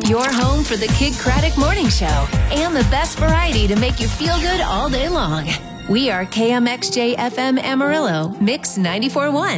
Your home for the Kid Craddock Morning Show and the best variety to make you feel good all day long. We are KMXJ FM Amarillo, Mix 94.1.